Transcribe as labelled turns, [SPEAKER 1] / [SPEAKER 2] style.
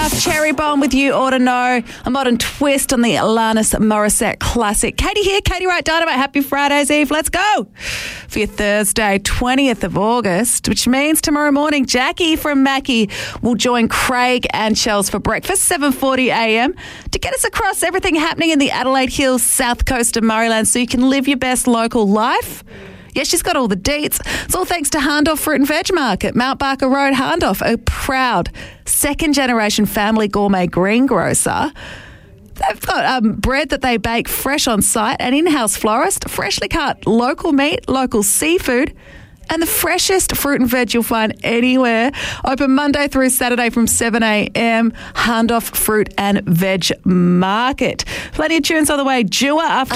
[SPEAKER 1] stuff. Cherry Bomb with You Ought to Know. A modern twist on the Alanis Morissette classic. Katie here, Katie Wright Dynamite. Happy Friday's Eve. Let's go for your Thursday, 20th of August, which means tomorrow morning, Jackie from Mackie will join Craig and Chels for breakfast, 7:40 a.m, to get us across everything happening in the Adelaide Hills, south coast of Murrayland, so you can live your best local life. Yeah, she's got all the deets. It's all thanks to Harndorf Fruit and Veg Market, Mount Barker Road, Harndorf, a proud second-generation family gourmet greengrocer. They've got bread that they bake fresh on site, an in-house florist, freshly cut local meat, local seafood, and the freshest fruit and veg you'll find anywhere. Open Monday through Saturday from 7 a.m. Harndorf Fruit and Veg Market. Plenty of tunes on the way. Dua after